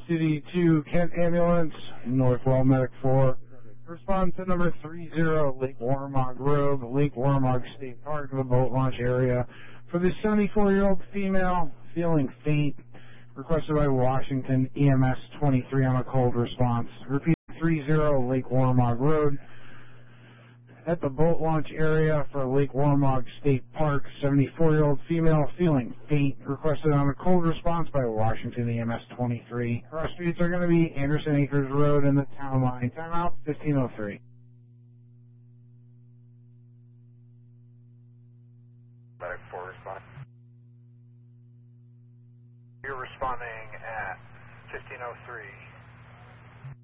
Louisville City to Kent Ambulance, Northwell Medic 4. Respond to number 30 Lake Warmog Road, Lake Warmog State Park, the boat launch area. For the 74-year-old female feeling faint, requested by Washington EMS 23 on a cold response. Repeat 30 Lake Warmog Road. At the boat launch area for Lake Warmog State Park, 74-year-old female feeling faint, requested on a cold response by Washington EMS 23. Cross streets are going to be Anderson Acres Road and the town line. Timeout 1503. Medic 4 responding. You're responding at 1503.